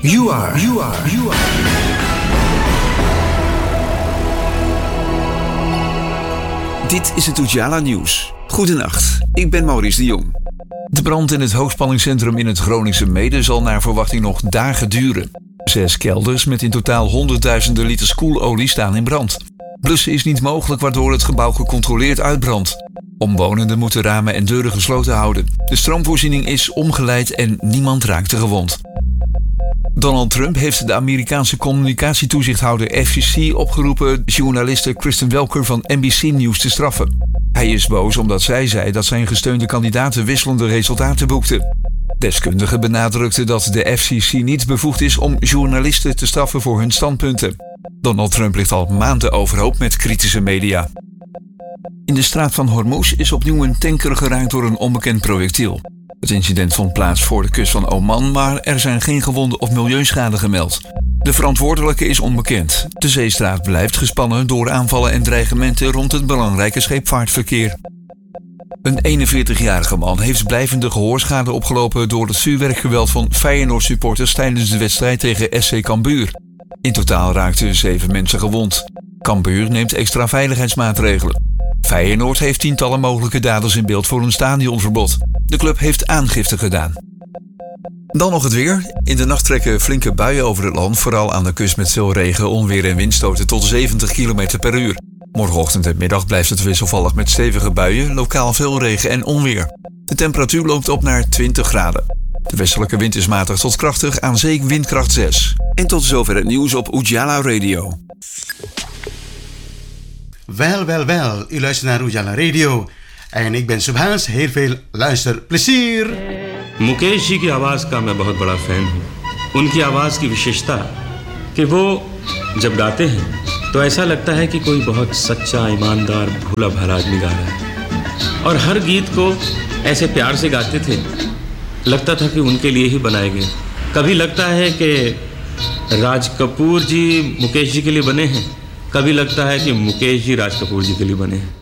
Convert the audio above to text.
You are. Dit is het Ujala Nieuws. Goedenacht, ik ben Maurice de Jong. De brand in het hoogspanningscentrum in het Groningse Meeden zal naar verwachting nog dagen duren. 6 kelders met in totaal honderdduizenden liters koelolie staan in brand. Blussen is niet mogelijk, waardoor het gebouw gecontroleerd uitbrandt. Omwonenden moeten ramen en deuren gesloten houden. De stroomvoorziening is omgeleid en niemand raakte gewond. Donald Trump heeft de Amerikaanse communicatietoezichthouder FCC opgeroepen journaliste Kristen Welker van NBC News te straffen. Hij is boos omdat zij zei dat zijn gesteunde kandidaten wisselende resultaten boekten. Deskundigen benadrukten dat de FCC niet bevoegd is om journalisten te straffen voor hun standpunten. Donald Trump ligt al maanden overhoop met kritische media. In de straat van Hormuz is opnieuw een tanker geraakt door een onbekend projectiel. Het incident vond plaats voor de kust van Oman, maar er zijn geen gewonden of milieuschade gemeld. De verantwoordelijke is onbekend. De zeestraat blijft gespannen door aanvallen en dreigementen rond het belangrijke scheepvaartverkeer. Een 41-jarige man heeft blijvende gehoorschade opgelopen door het vuurwerkgeweld van Feyenoord-supporters tijdens de wedstrijd tegen SC Cambuur. In totaal raakten 7 mensen gewond. Cambuur neemt extra veiligheidsmaatregelen. Feyenoord heeft tientallen mogelijke daders in beeld voor een stadionverbod. De club heeft aangifte gedaan. Dan nog het weer. In de nacht trekken flinke buien over het land, vooral aan de kust met veel regen, onweer en windstoten tot 70 km per uur. Morgenochtend en middag blijft het wisselvallig met stevige buien, lokaal veel regen en onweer. De temperatuur loopt op naar 20 graden. De westelijke wind is matig tot krachtig, aan zee windkracht 6. En tot zover het nieuws op Ujala Radio. Wel, u luistert naar Ujala Radio. En ik ben Subhans, heel veel luisterplezier. Mukesh जी की आवाज़ का मैं बहुत बड़ा फ़ैन हूँ. उनकी आवाज़ की विशेषता कि वो जब गाते हैं तो ऐसा लगता है कि कोई बहुत सच्चा, ईमानदार, भोला भाला आदमी गा रहा है. और हर गीत को ऐसे प्यार से गाते थे, लगता था कि उनके लिए ही बनाए गए. कभी लगता है कि राज कपूर जी मुकेश जी के लिए बने हैं, कभी लगता है कि मुकेश जी राज कपूर जी के लिए बने हैं.